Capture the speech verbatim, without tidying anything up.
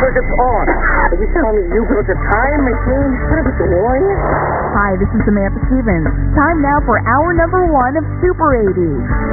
circuit's on. Are you telling me you built a time machine? What, was the Warriors? Hi, this is Samantha Stevens. Time now for hour number one of Super eighties.